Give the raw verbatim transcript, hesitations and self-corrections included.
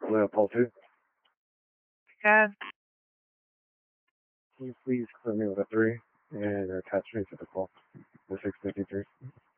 Leopold two. Can Can you please clear me with a three and attach me to the call? The six fifty-three.